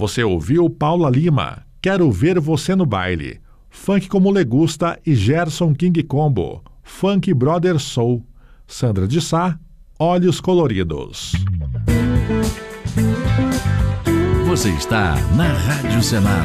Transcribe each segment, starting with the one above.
Você ouviu Paula Lima, Quero Ver Você no Baile, Funk Como Legusta e Gerson King Combo, Funk Brother Soul, Sandra de Sá, Olhos Coloridos. Você está na Rádio Senado.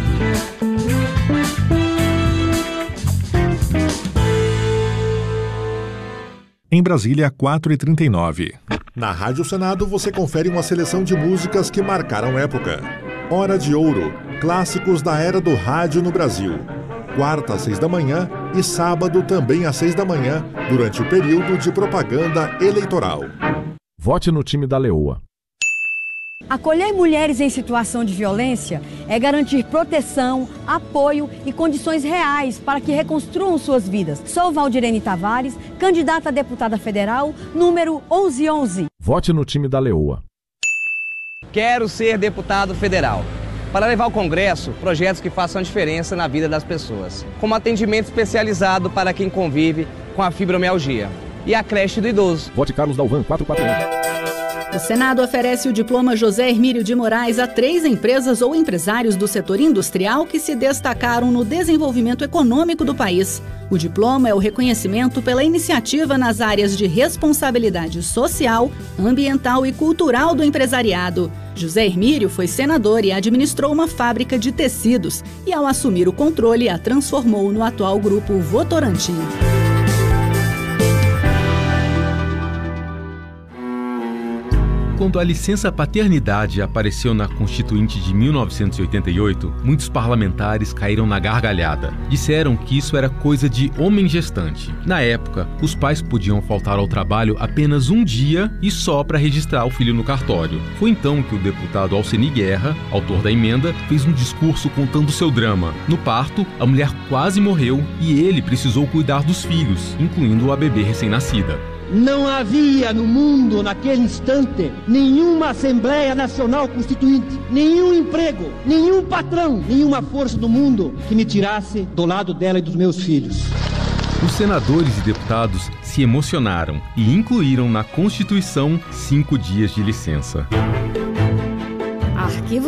Em Brasília, 4h39. Na Rádio Senado você confere uma seleção de músicas que marcaram época. Hora de Ouro, clássicos da era do rádio no Brasil. Quarta às 6 da manhã e sábado também às 6 da manhã, durante o período de propaganda eleitoral. Vote no time da Leoa. Acolher mulheres em situação de violência é garantir proteção, apoio e condições reais para que reconstruam suas vidas. Sou Valdirene Tavares, candidata a deputada federal, número 1111. Vote no time da Leoa. Quero ser deputado federal para levar ao Congresso projetos que façam diferença na vida das pessoas, como atendimento especializado para quem convive com a fibromialgia e a creche do idoso. Vote Carlos Dalvan, 441. O Senado oferece o diploma José Hermílio de Moraes a 3 empresas ou empresários do setor industrial que se destacaram no desenvolvimento econômico do país. O diploma é o reconhecimento pela iniciativa nas áreas de responsabilidade social, ambiental e cultural do empresariado. José Hermílio foi senador e administrou uma fábrica de tecidos e, ao assumir o controle, a transformou no atual grupo Votorantim. Quando a licença paternidade apareceu na Constituinte de 1988, muitos parlamentares caíram na gargalhada. Disseram que isso era coisa de homem gestante. Na época, os pais podiam faltar ao trabalho apenas um dia e só para registrar o filho no cartório. Foi então que o deputado Alceni Guerra, autor da emenda, fez um discurso contando seu drama. No parto, a mulher quase morreu e ele precisou cuidar dos filhos, incluindo a bebê recém-nascida. Não havia no mundo, naquele instante, nenhuma Assembleia Nacional Constituinte, nenhum emprego, nenhum patrão, nenhuma força do mundo que me tirasse do lado dela e dos meus filhos. Os senadores e deputados se emocionaram e incluíram na Constituição 5 dias de licença. Arquivo